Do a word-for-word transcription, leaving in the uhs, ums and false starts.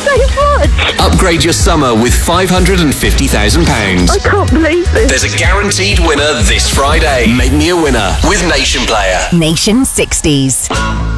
so much. Upgrade your summer with five hundred fifty thousand pounds. I can't believe this. There's a guaranteed winner this Friday. Make me a winner with Nation Player. Nation sixties.